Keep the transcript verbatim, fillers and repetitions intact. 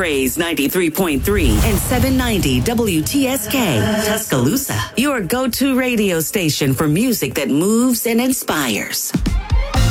Praise ninety-three point three and seven ninety W T S K, Tuscaloosa. Your go-to radio station for music that moves and inspires.